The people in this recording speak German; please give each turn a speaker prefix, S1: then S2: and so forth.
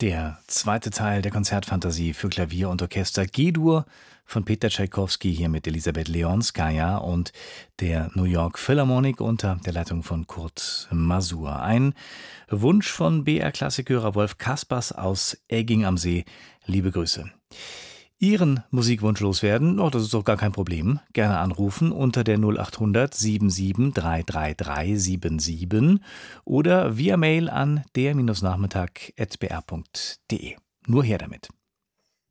S1: Der zweite Teil der Konzertfantasie für Klavier und Orchester G-Dur von Peter Tschaikowski, hier mit Elisabeth Leonskaja und der New York Philharmonic unter der Leitung von Kurt Masur. Ein Wunsch von BR-Klassikhörer Wolf Kaspers aus Egging am See. Liebe Grüße. Ihren Musikwunsch loswerden, das ist doch gar kein Problem. Gerne anrufen unter der 0800 77 333 77 oder via Mail an der-nachmittag@br.de. Nur her damit.